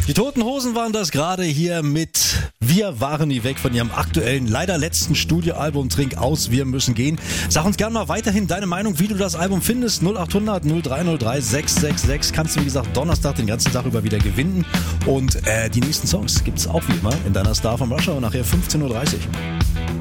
Die Toten Hosen waren das gerade hier mit Wir waren nie weg von ihrem aktuellen, leider letzten Studioalbum Trink aus, wir müssen gehen. Sag uns gerne mal weiterhin deine Meinung, wie du das Album findest. 0800 0303 666 kannst du, wie gesagt, Donnerstag den ganzen Tag über wieder gewinnen. Und die nächsten Songs gibt's auch wie immer in deiner Star vom Rush Hour nachher 15.30 Uhr.